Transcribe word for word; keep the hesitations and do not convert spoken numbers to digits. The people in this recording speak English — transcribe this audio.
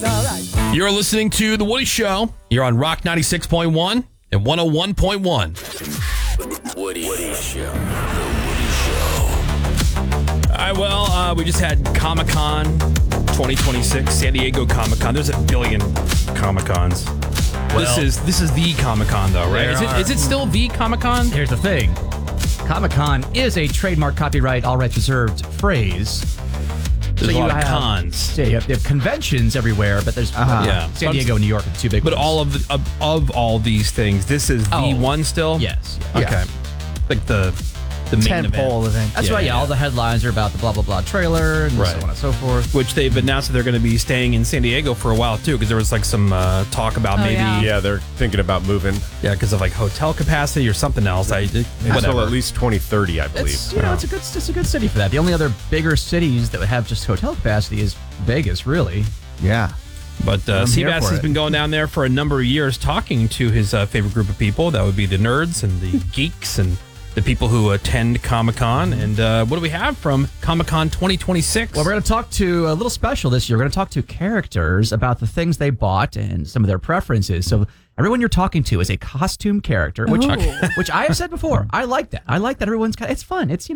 You're listening to The Woody Show. You're on Rock ninety-six point one and one oh one point one. Woody, Woody Show. The Woody Show. All right, well, uh, we just had Comic-Con twenty twenty-six, San Diego Comic-Con. There's a billion Comic-Cons. this Well- is this is the Comic-Con, though, right? There Is it, are- is it still the Comic-Con? Here's the thing. Comic-Con is a trademark, copyright, all rights reserved phrase. There's a you lot of have- cons. Yeah, you have, you have conventions everywhere, but there's Uh-huh. Yeah. San Diego and New York are the two big But ones. all of, the, of of all these things, this is the Oh. one still? Yes. Okay. Yeah. Like the the main Tent event. pole event. That's Yeah, right, yeah, yeah. all the headlines are about the blah, blah, blah trailer and Right. so on and so forth. Which they've announced that they're going to be staying in San Diego for a while, too, because there was like some uh, talk about Oh, maybe... yeah. Yeah, they're thinking about moving Yeah, because of like hotel capacity or something else. I until whatever. at least twenty thirty, I believe. It's, you know, it's a good, it's a good city for that. The only other bigger cities that would have just hotel capacity is Vegas, really. Yeah. But uh, I'm here Seabass for has it. been going down there for a number of years, talking to his uh, favorite group of people. That would be the nerds and the geeks and the people who attend Comic Con. And uh, what do we have from Comic Con twenty twenty-six? Well, we're going to talk to a little special this year. We're going to talk to characters about the things they bought and some of their preferences. So everyone you're talking to is a costume character, which, Ooh. which I have said before. I like that. I like that everyone's. It's fun. It's you